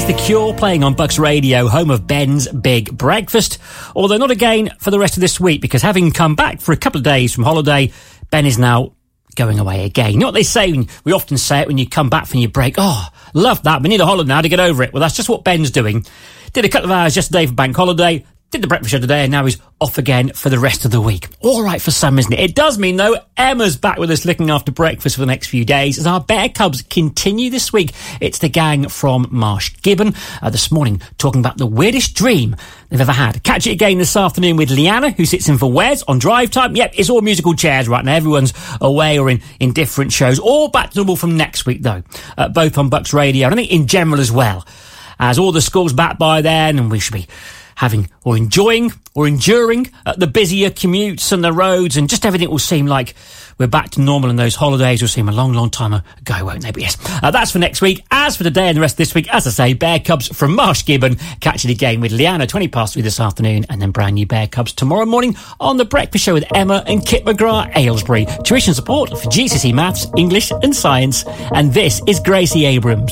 is The Cure playing on Bucks Radio, home of Ben's Big Breakfast. Although not again for the rest of this week, because having come back for a couple of days from holiday, Ben is now going away again. You know what they say, we often say it when you come back from your break, oh, love that, we need a holiday now to get over it. Well, that's just what Ben's doing. Did a couple of hours yesterday for bank holiday, did the breakfast show today, and now he's off again for the rest of the week. All right for some, isn't it? It does mean, though, Emma's back with us looking after breakfast for the next few days as our Bear Cubs continue this week. It's the gang from Marsh Gibbon this morning talking about the weirdest dream they've ever had. Catch it again this afternoon with Leanna, who sits in for Wes on Drive Time. Yep, it's all musical chairs right now. Everyone's away or in different shows. All back to normal from next week, though, both on Bucks Radio, and I think in general as well, as all the school's back by then, and we should be having or enjoying or enduring the busier commutes and the roads, and just everything will seem like we're back to normal, and those holidays will seem a long, long time ago, won't they? But yes, that's for next week. As for today and the rest of this week, as I say, Bear Cubs from Marsh Gibbon. Catch it again with Leanna, 3:20 this afternoon, and then brand new Bear Cubs tomorrow morning on The Breakfast Show with Emma and Kit McGrath, Aylesbury. Tuition support for GCSE Maths, English and Science. And this is Gracie Abrams.